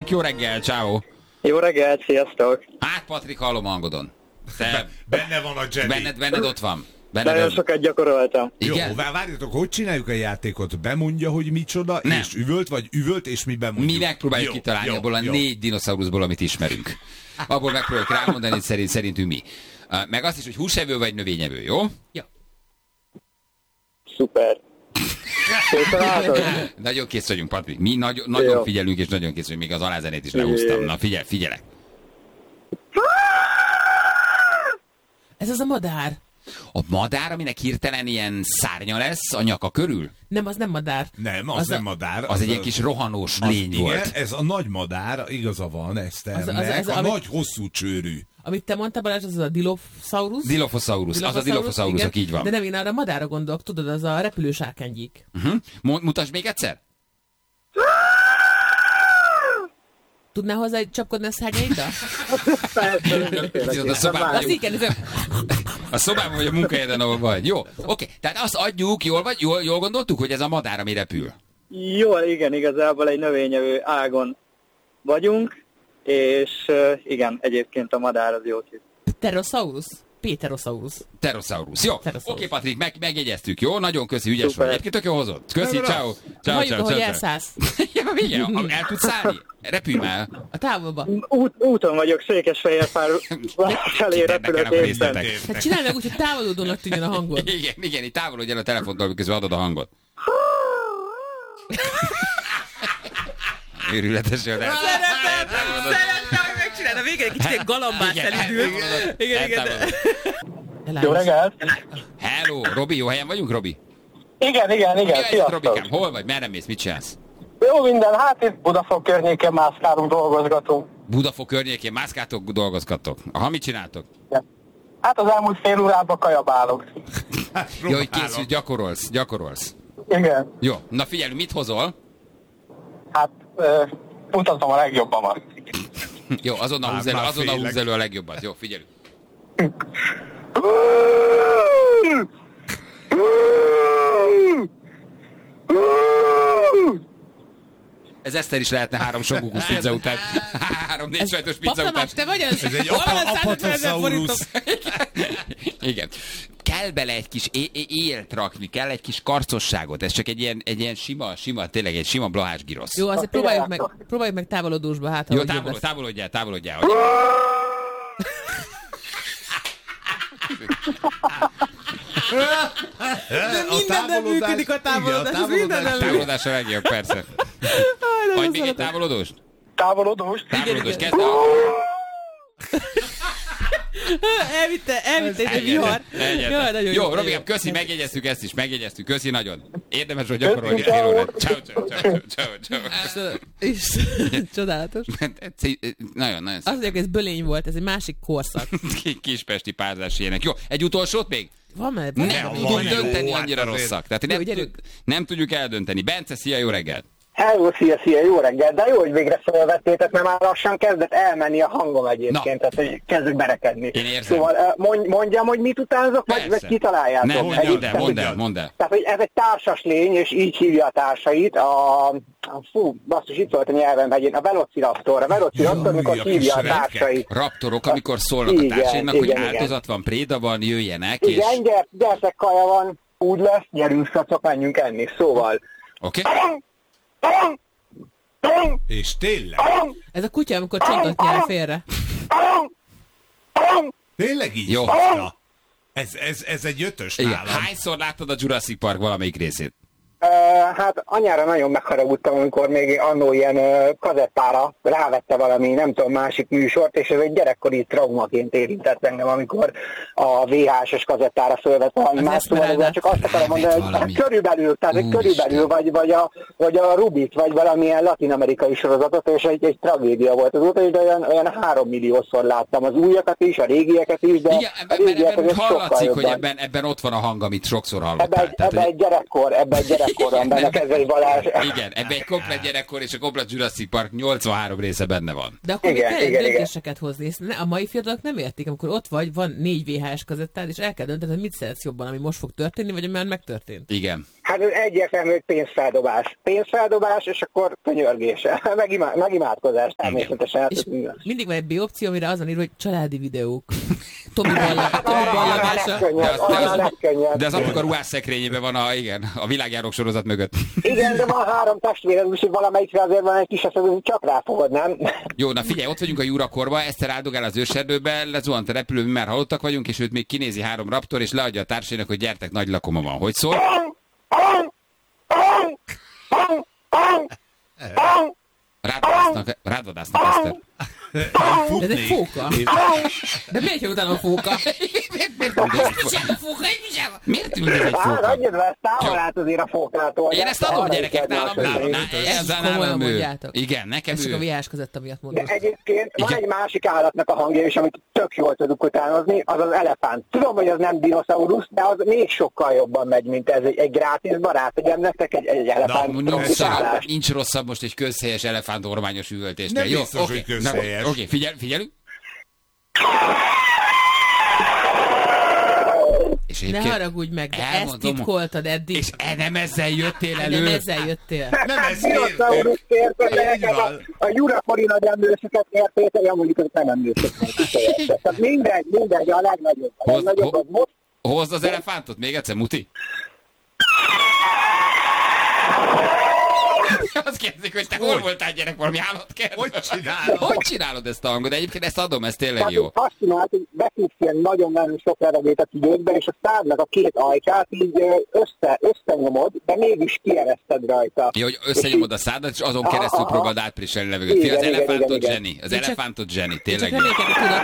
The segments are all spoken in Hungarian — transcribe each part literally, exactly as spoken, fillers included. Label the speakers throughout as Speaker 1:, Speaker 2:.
Speaker 1: Patrik, jó reggel, ciao.
Speaker 2: Jó reggelt, sziasztok.
Speaker 1: Hát Patrik, hallom a hangodon. Te...
Speaker 3: Benne van a Jedi.
Speaker 1: Benned, benned ott van. Benned
Speaker 2: Nagyon
Speaker 1: az...
Speaker 2: sokat gyakoroltam.
Speaker 1: Igen?
Speaker 3: Jó, várjatok, hogy csináljuk a játékot? Bemondja, hogy micsoda,
Speaker 1: Nem.
Speaker 3: és üvölt, vagy üvölt, és mi bemondjuk?
Speaker 1: Mi megpróbáljuk
Speaker 3: jó,
Speaker 1: kitalálni
Speaker 3: jó,
Speaker 1: abból a
Speaker 3: jó.
Speaker 1: négy dinoszauruszból, amit ismerünk. Abból megpróbáljuk rámondani, hogy szerint, szerintünk mi. Uh, meg azt is, hogy húsevő vagy növényevő, jó?
Speaker 4: Jó.
Speaker 2: Szuper. Készen álltok?
Speaker 1: Nagyon kész vagyunk, Patrik. Mi nagy, nagyon
Speaker 2: Jó.
Speaker 1: figyelünk, és nagyon kész vagyunk. Még az alázenét is lehúztam. Na, figyelj, figyelek.
Speaker 4: Ez az a madár.
Speaker 1: A madár, aminek hirtelen ilyen szárnya lesz a nyaka körül?
Speaker 4: Nem, az nem madár.
Speaker 3: Nem, az,
Speaker 4: Az
Speaker 3: nem
Speaker 4: a-
Speaker 3: madár.
Speaker 1: Az, az egy ilyen kis rohanós
Speaker 3: az,
Speaker 1: lény
Speaker 3: igen,
Speaker 1: volt.
Speaker 3: ez a nagy madár, igaza van, Eszternek,
Speaker 4: Az- az- az-
Speaker 3: a
Speaker 4: amit-
Speaker 3: nagy hosszú csőrű.
Speaker 4: Amit te mondtál, Balázs, az a Dilophosaurus.
Speaker 1: Dilophosaurus, az a Dilophosaurusok,
Speaker 4: igen.
Speaker 1: így van.
Speaker 4: De nem, én arra a madárra gondolok, tudod, az a repülős árkánygyík.
Speaker 1: Uh-huh. Mo- mutasd még egyszer?
Speaker 4: Tudnál hozzá egy csapkodni a szárnyaiddal?
Speaker 1: A szobában,
Speaker 4: Az igen, ez
Speaker 1: a szobában vagy a munkahelyeden, ahol vagy. Jó, oké. Tehát azt adjuk, jól, vagy, jól, jól gondoltuk, hogy ez a madár, ami repül.
Speaker 2: Jól, igen, igazából egy növényevő ágon vagyunk, és uh, igen, egyébként a madár az jó kis.
Speaker 4: Pterosaurus. Pterosaurus.
Speaker 1: Pterosaurus. Jó, oké,
Speaker 4: Pterosaurus.
Speaker 1: Patrik, meg, megjegyeztük, jó? Nagyon köszi, ügyes
Speaker 2: Szuper.
Speaker 1: vagy. Egyébként tök jó hozott. Köszi,
Speaker 3: Na, na,
Speaker 1: ciao. Ciao,
Speaker 4: Halljuk,
Speaker 1: ciao,
Speaker 4: ahogy
Speaker 1: ciao.
Speaker 4: elszállsz.
Speaker 1: Ja, igen, el tudsz szállni? Repülj már.
Speaker 4: A távolba.
Speaker 2: Út, úton vagyok, Székesfehérvár felé repülök
Speaker 1: Nekem
Speaker 2: éppen.
Speaker 1: részletek.
Speaker 4: Hát csinálj meg úgy, hogy távolodónak tűnjön a hangod.
Speaker 1: Igen, igen, itt távolodj el a telefontól, miközben adod a hangot. Őrületes jön el.
Speaker 4: Szeretem, szeretem, hogy megcsinálod. A végén egy kicsit egy galambát elindult. Igen, igen.
Speaker 2: Jó reggelt!
Speaker 1: Hello, Robi, jó helyen vagyunk, Robi?
Speaker 2: Igen, igen, igen,
Speaker 1: Mi helyzet, Robikám? Hol vagy? Merre mész? Mit csinálsz?
Speaker 2: Jó minden, hát itt Budafok környéken mászkálunk, dolgozgatunk.
Speaker 1: Budafok környékén mászkátok, dolgozgattok. Aha, mit csináltok?
Speaker 2: Hát az elmúlt fél órában kajabálok.
Speaker 1: Jó, hogy készül, gyakorolsz, gyakorolsz.
Speaker 2: Igen,
Speaker 1: Jó, na figyelj, mit hozol?
Speaker 2: hát ö, mutatom a legjobbamat.
Speaker 1: Jó, azonnal
Speaker 3: Már-
Speaker 1: húzz elő,
Speaker 3: már
Speaker 1: azonnal
Speaker 3: félek.
Speaker 1: húzz elő a legjobbat. Jó, figyelj. Ez Eszter is lehetne három sokukus pizza után. Három négy sajtos pizza után.
Speaker 4: Pakamás, te vagy az?
Speaker 3: Ez egy
Speaker 4: Hol van a
Speaker 3: apa-
Speaker 4: százezer forintom?
Speaker 3: apatosaurus.
Speaker 1: Igen. Kell bele egy kis é- é- élt rakni, kell egy kis karcosságot. Ez csak egy ilyen, egy ilyen sima, sima, tényleg egy sima blahás girosz.
Speaker 4: Jó, azért próbáljuk meg, próbáljuk meg távolodósba, hát ha
Speaker 1: Jó,
Speaker 4: hogy jobb
Speaker 1: távol,
Speaker 4: lesz.
Speaker 1: távolodjál, távolodjál.
Speaker 4: De mindenben működik a távolodás, ez mindenben
Speaker 1: Távolodás a legjobb, persze. Vagy még egy távolodós?
Speaker 2: Távolodós.
Speaker 1: Távolodós, kezd el.
Speaker 4: Elvitte, elvitte egy
Speaker 1: Egyetlen,
Speaker 4: vihar.
Speaker 1: egyetlen.
Speaker 4: Jaj, nagyon
Speaker 1: Jó,
Speaker 4: jó.
Speaker 1: Robikám, köszi, megjegyeztük ezt is, megjegyeztük. Köszi nagyon. Érdemes, hogy gyakorolni fél órát. Ciao, ciao, ciao, ciao, ciao.
Speaker 4: És csodálatos.
Speaker 1: Nagyon, nagyon
Speaker 4: Azt mondják, hogy ez bölény volt, ez egy másik korszak.
Speaker 1: szép. Kispesti párzás ilyenek. Jó, egy utolsót még?
Speaker 4: Van már? van
Speaker 1: Nem
Speaker 4: már-
Speaker 1: tudjuk
Speaker 3: van,
Speaker 1: dönteni,
Speaker 3: jó, hát
Speaker 1: annyira
Speaker 3: azért.
Speaker 1: rosszak. Tehát nem,
Speaker 4: Jó, gyerünk.
Speaker 1: tud- nem tudjuk eldönteni. Bence, szia, jó reggelt!
Speaker 2: Hello, szia, szia, jó reggel, de jó, hogy végre felvettétek, mert már lassan kezdett elmenni a hangom egyébként,
Speaker 1: Na.
Speaker 2: tehát hogy kezdek berekedni.
Speaker 1: Én érzem.
Speaker 2: Szóval eh, mondj, mondjam, hogy mit utánzok, vagy,
Speaker 1: Persze.
Speaker 2: vagy kitaláljátok?
Speaker 1: Nem, nem, mondd el,
Speaker 2: Egyébként-
Speaker 1: mondd el, mondd el.
Speaker 2: Tehát, hogy ez egy társas lény, és így hívja a társait, a, a fú, basszus, itt volt a nyelven megyén, a Velociraptor, a Velociraptor,
Speaker 3: Jaj,
Speaker 2: amikor
Speaker 3: a
Speaker 2: hívja a
Speaker 3: kis
Speaker 2: társait.
Speaker 1: Raptorok, amikor szólnak a
Speaker 2: Igen,
Speaker 1: társaidnak, hogy
Speaker 2: igen, igen.
Speaker 1: áldozat van, préda van, jöjjenek, és...
Speaker 2: Igen, gyert, gyertek, kaja van, úgy lesz, gyerünk, szacok, menjünk enni, szóval.
Speaker 1: Oké?
Speaker 3: És tényleg?
Speaker 4: Ez a kutya, amikor csontot nyel félre.
Speaker 3: Tényleg így?
Speaker 1: Jó.
Speaker 3: Ja. Ez, ez, ez egy ötös
Speaker 1: Igen.
Speaker 3: nálam.
Speaker 1: Hányszor láttad a Jurassic Park valamelyik részét?
Speaker 2: Uh, hát anyára nagyon megharagudtam, amikor még annó ilyen uh, kazettára rávette valami, nem tudom, másik műsort, és ez egy gyerekkori traumaként érintett engem, amikor a vé há es-es kazettára fölvett valami
Speaker 4: Az
Speaker 2: más, szóval
Speaker 4: Esmeralda.
Speaker 2: csak azt akarom mondani, hogy
Speaker 1: valami.
Speaker 2: hát körülbelül, tehát egy
Speaker 1: Úristen.
Speaker 2: körülbelül, vagy, vagy, a, vagy a Rubit, vagy valamilyen latin-amerikai sorozatot, és egy, egy tragédia volt azóta, és de olyan, olyan három milliószor láttam az újakat is, a régieket is, de
Speaker 1: Igen,
Speaker 2: a
Speaker 1: ebben,
Speaker 2: régiek
Speaker 1: ebben
Speaker 2: azért sokkal
Speaker 1: hallatszik, hogy
Speaker 2: jobban.
Speaker 1: ebben, ebben ott van a hang, amit sokszor
Speaker 2: Ebben
Speaker 1: hallottál.
Speaker 2: egy, ebbe egy gyerekkor, ebben egy gyerekkor van benne, Kezei Balázs.
Speaker 1: Igen, ebben egy komplet gyerekkor és a komplet Jurassic Park nyolcvanhárom része benne van.
Speaker 4: De akkor
Speaker 2: Igen,
Speaker 4: még kell
Speaker 2: igen, igen.
Speaker 4: döntéseket hozni. Ezt ne- a mai fiatalok nem értik, amikor ott vagy, van négy vé há es kazettád, és el kell döntened, hogy mit szeretsz jobban, ami most fog történni, vagy ami már megtörtént.
Speaker 1: Igen.
Speaker 2: Hát ez egyértelmű, hogy pénzfeldobás. Pénzfeldobás, és akkor könyörgése. Megimá- megimádkozás természetesen. Hát
Speaker 4: És
Speaker 2: ez
Speaker 4: mindig van egy B opció, amire azon ír, hogy családi videók. Tomi ballag- Tomi ballagása.
Speaker 2: legkönnyebb,
Speaker 1: De az- de
Speaker 2: az a
Speaker 1: az-
Speaker 2: legkönnyebb.
Speaker 1: De az apuka ruhás szekrényében van a, igen, a világjárok sorozat mögött.
Speaker 2: Igen, de van három testvéred, úgyhogy valamelyikre azért van egy kis eset, hogy csak ráfogod, nem?
Speaker 1: Jó, na figyelj, ott vagyunk a Jurakorba, Eszter áldogál az őserdőbe, lezuhant a repülő, mi már halottak vagyunk, és őt még kinézi három raptor, és leadja a társainak, hogy gyertek, nagy lakoma van. Hogy szól? Rád vadásznak, rád vadásznak, Eszter.
Speaker 3: Futnék.
Speaker 4: Ez egy fóka. De miért jön utána a fóka?
Speaker 1: Miért üldöz egy fóka? Miért üldöz egy
Speaker 2: Hát,
Speaker 1: fóka?
Speaker 2: adjad le, ezt távol át azért a fókától.
Speaker 1: Én ezt adom, gyerekek, nálam, nálam, nálam, ez
Speaker 4: Ezt
Speaker 1: nálam
Speaker 4: komolyan
Speaker 1: ő.
Speaker 4: mondjátok.
Speaker 1: Igen, nekem
Speaker 4: Ez csak a
Speaker 1: ő.
Speaker 4: viás között miatt
Speaker 2: De
Speaker 4: mondom.
Speaker 2: egyébként van
Speaker 1: Igen.
Speaker 2: egy másik állatnak a hangja is, amit tök jól tudunk utánozni, az az elefánt. Tudom, hogy az nem dinoszaurusz, de az még sokkal jobban megy, mint ez egy, egy grátis barát, hogy nektek egy, egy elefánt.
Speaker 1: Nincs,
Speaker 2: trombitálás.
Speaker 1: nincs rosszabb most egy közhelyes elefánt ormányos üvöltést.
Speaker 3: Nem
Speaker 1: Jó,
Speaker 3: biztos,
Speaker 1: oké.
Speaker 3: hogy közhelyes.
Speaker 1: Na, Oké, figyel, figyelünk. És
Speaker 4: Ne
Speaker 1: egyébként
Speaker 4: haragudj meg, de ezt
Speaker 1: elmondom,
Speaker 4: titkoltad eddig.
Speaker 1: és e nem ezzel jöttél
Speaker 4: Nem
Speaker 1: elő.
Speaker 4: ezzel jöttél.
Speaker 3: Nem
Speaker 2: Hát
Speaker 3: ezt
Speaker 2: dinoszaurusz érted, de
Speaker 3: Így
Speaker 2: neked a,
Speaker 3: van.
Speaker 2: a Jurafori nagy emlősöket értéte, ja mondjuk, hogy nem emlősöket. Tehát mindegy, mindegy, a legnagyobb. A
Speaker 1: Hoz-
Speaker 2: legnagyobb az most.
Speaker 1: Hozd az elefántot, még egyszer, Muti. Azt kérdezik, hogy te hol voltál, gyerek, valami állatkertben?
Speaker 3: Hogy csinálod?
Speaker 1: Hogy csinálod ezt a hangot? Egyébként ezt adom, ez tényleg
Speaker 2: Tehát
Speaker 1: jó.
Speaker 2: így fascinált, hogy beszélsz ilyen nagyon-nagyon sok levegőt a kidőkbe, és a szádnak a két ajkát így ö, össze, összenyomod, de mégis kiereszted rajta.
Speaker 1: Jó, hogy összenyomod a szádat, és azon
Speaker 2: Aha,
Speaker 1: keresztül
Speaker 2: aha.
Speaker 1: próbáld átpriselni levegőt.
Speaker 2: Igen,
Speaker 1: Fia, az
Speaker 2: igen,
Speaker 1: elefántot
Speaker 2: igen, igen.
Speaker 1: zseni. Az
Speaker 4: Én csak-
Speaker 1: elefántot zseni,
Speaker 4: Én
Speaker 1: tényleg
Speaker 4: csak
Speaker 1: jó.
Speaker 4: remélkedni tudok.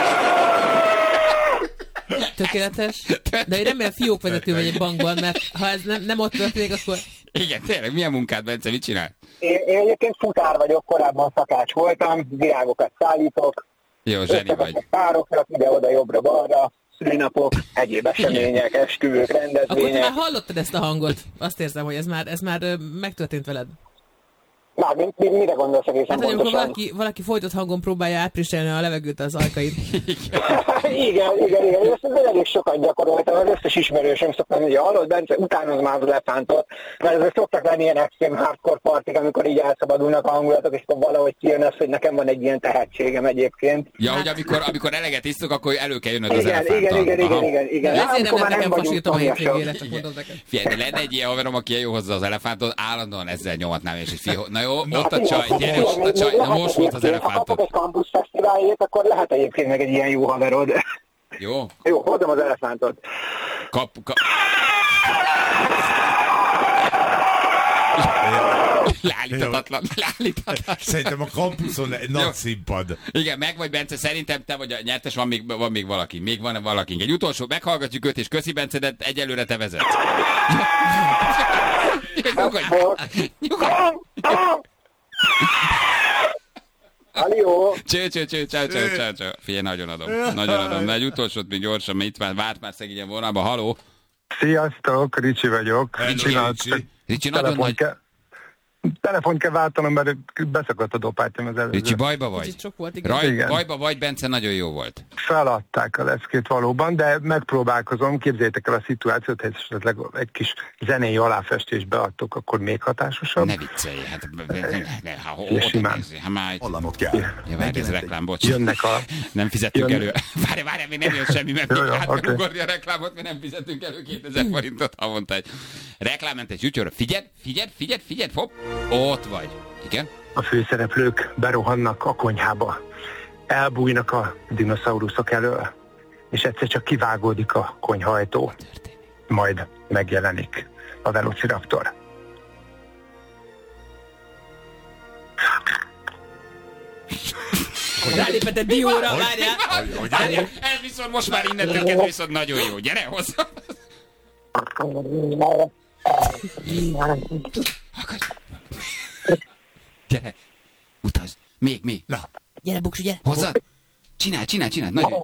Speaker 4: Tökéletes. De én remélem fiókvezető vagy egy bankban, mert ha ez nem, nem ott történik, akkor...
Speaker 1: Igen, tényleg, milyen munkát, Bence, mit csinál?
Speaker 2: Én, én egyébként futár vagyok, korábban szakács voltam, virágokat szállítok,
Speaker 1: Jó, zseni vagy.
Speaker 2: összevetek pároknak, ide-oda, jobbra-balra, szülinapok, egyéb események, esküvők,
Speaker 4: Akkor te
Speaker 2: rendezvények.
Speaker 4: már hallottad ezt a hangot. Azt érzem, hogy ez már, ez már ö, megtörtént veled.
Speaker 2: Már mi, mi, mire gondolsz egészen
Speaker 4: Hát, hogy amikor
Speaker 2: pontosan?
Speaker 4: valaki, valaki folytott hangon próbálja átpriselni a levegőt az ajkait.
Speaker 2: igen, igen, igen. Én ezt elég sokat gyakoroltam, az összes ismerősöm szoktam, hogy hallod, Bence, utánozd már az elefántot, mert ezek szoktak lenni ilyen extrém hardcore partik, amikor így elszabadulnak a hangulatok, és akkor valahogy kijön az, hogy nekem van egy ilyen tehetségem egyébként.
Speaker 1: Ja, hogy amikor, amikor eleget isztok, akkor elő kell jönnöd az
Speaker 2: Igen,
Speaker 1: elefánttal.
Speaker 2: igen, igen, igen,
Speaker 1: Aha.
Speaker 2: igen, igen.
Speaker 4: Ezért nem
Speaker 2: Amikor
Speaker 4: lett
Speaker 2: már
Speaker 4: nekem
Speaker 2: vagyunk
Speaker 4: fasírtam a
Speaker 2: szomjasak.
Speaker 4: hétvégére, csak mondom neked.
Speaker 1: Figyelj, de lenne egy ilyen haverom, aki jó hozza az elefántot, állandóan ezzel nyomatnám, és egy fiho... Na jó, ott a csaj, gyere, ott a csaj, na most volt az
Speaker 2: Ha kapok
Speaker 1: elefántot.
Speaker 2: egy Campus Fesztiváljét, akkor lehet egyébként meg egy ilyen jó haverod.
Speaker 1: Jó,
Speaker 2: Jó, hozom az elefántot.
Speaker 1: kap, kap. Leállíthatatlan, leállíthatatlan.
Speaker 3: Szerintem a kampuszon egy nagy színpad.
Speaker 1: Igen, meg vagy, Bence, szerintem te vagy a nyertes, van még, van még valaki. Még van valaki. Egy utolsó, meghallgatjuk őt, és köszi, Bence, de egyelőre te vezetsz. Nyugodj, nyugodj.
Speaker 2: Halló!
Speaker 1: Cső, cső, cső, cső, cső, cső, cső. Figyelj, nagyon adom. Nagyon adom. De egy utolsót még gyorsan, mert itt már várt már szegényen vonalba. Haló?
Speaker 5: Sziasztok, Ricsi vagyok.
Speaker 3: Hello,
Speaker 5: Csinált-
Speaker 3: Ricsi.
Speaker 1: Ricsi, nagyon
Speaker 5: telefont
Speaker 1: nagy...
Speaker 5: Ke- telefont kell váltanom, mert beszakadt a dopátyom az előző.
Speaker 1: Ricsi, bajba vagy?
Speaker 4: Kicsit sok volt, igen.
Speaker 1: Raj,
Speaker 5: Igen.
Speaker 1: bajba vagy, Bence, nagyon jó volt.
Speaker 5: Feladták a leckét valóban, de megpróbálkozom. Képzeljétek el a szituációt, hogy esetleg egy kis zenei aláfestést beadtok, akkor még hatásosabb.
Speaker 1: Ne viccelj, hát... Ne, ne, ha,
Speaker 5: Ja,
Speaker 1: oda
Speaker 5: simán.
Speaker 1: nézzél, ha már...
Speaker 6: Hallanod kell.
Speaker 1: Ja, várj, ez reklám, bocs.
Speaker 5: Jönnek a...
Speaker 1: Nem fizettünk
Speaker 5: Jön-
Speaker 1: elő. Várj, várj, még nem jön semmi, mert
Speaker 5: Jó,
Speaker 1: még
Speaker 5: jó,
Speaker 1: át kell
Speaker 5: oké.
Speaker 1: ugorni a reklámot, mert nem fizetünk elő kétezer forintot havonta egy reklámmentes ügyőre. Figyeld, figyeld, figyeld, figyeld, hopp, ott vagy. Igen?
Speaker 5: A főszereplők berohannak a konyhába. Elbújnak a dinoszauruszok elől, és egyszer csak kivágódik a konyhajtó. Majd megjelenik a Velociraptor.
Speaker 4: Rálépett egy dióra, várjál.
Speaker 1: Várjál, ez viszont most már innentől kezdve viszont nagyon jó. Gyere hozzá. Gyere, utazd. Még, még.
Speaker 3: Na,
Speaker 4: Gyere, Buksi, gyere.
Speaker 1: Hozzá. Csinál, csinál, csinál. Nagyon.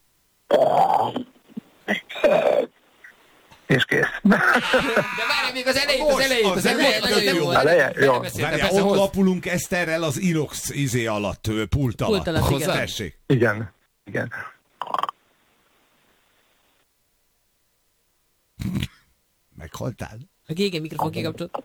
Speaker 5: És kész.
Speaker 1: De várj, még az elejét, az elejét, az
Speaker 3: az
Speaker 1: elejét.
Speaker 3: elejét,
Speaker 1: nagyon
Speaker 3: jó.
Speaker 1: jó.
Speaker 5: Eleje? Jó.
Speaker 1: Belebeszéltem,
Speaker 3: várjál,
Speaker 1: persze,
Speaker 3: ott
Speaker 1: hozz.
Speaker 3: lapulunk Eszterrel az Inox izé alatt, ö, pult alatt.
Speaker 4: Pult alatt,
Speaker 3: Hozzá,
Speaker 4: igen.
Speaker 3: tessék.
Speaker 5: Igen. Igen.
Speaker 3: Meghaltál?
Speaker 4: A Gégen mikrofon kikapcsolt.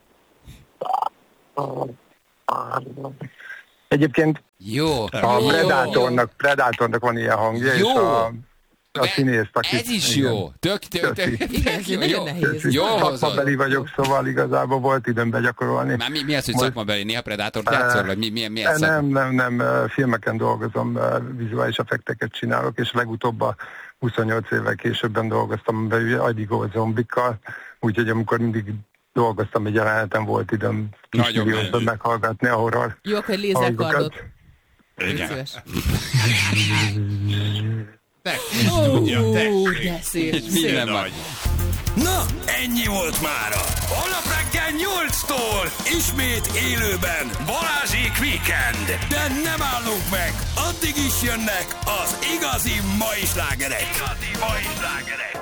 Speaker 5: Egyébként
Speaker 1: Jó.
Speaker 5: a
Speaker 1: Jó.
Speaker 5: Predatornak, Predatornak van ilyen hangja,
Speaker 1: Jó.
Speaker 5: és a, a színész, aki...
Speaker 1: Ez is jó. Tök, tök, tök, tök,
Speaker 4: Igen, ez
Speaker 1: jó.
Speaker 4: nagyon nehéz.
Speaker 1: Jó hozod.
Speaker 5: Szakmabeli vagyok, szóval igazából volt időm begyakorolni.
Speaker 1: Már mi, mi az, hogy
Speaker 5: Most-
Speaker 1: szakmabeli? Néha Predátort játszol, vagy mi, mi, mi ez?
Speaker 5: Nem, nem, nem, filmeken dolgozom, vizuális effekteket csinálok, és legutóbb a huszonnyolc évvel későbben dolgoztam be Adigó zombikkal, úgyhogy amikor mindig dolgoztam egy jeleneten, volt időm
Speaker 1: Nagyon
Speaker 5: kismillióban
Speaker 1: menő.
Speaker 5: meghallgatni a horror
Speaker 4: Jó, akkor egy lézerkardot.
Speaker 5: hangokat.
Speaker 4: Légy
Speaker 1: Igen.
Speaker 4: szíves.
Speaker 3: Tudja,
Speaker 4: Ó,
Speaker 3: tessék.
Speaker 4: de szép,
Speaker 1: Minden
Speaker 4: szép.
Speaker 1: van.
Speaker 6: Na, ennyi volt mára. Holnap reggel nyolctól ismét élőben Balázsék Weekend. De nem állunk meg, addig is jönnek az igazi mai slágerek. Igazi mai slágerek.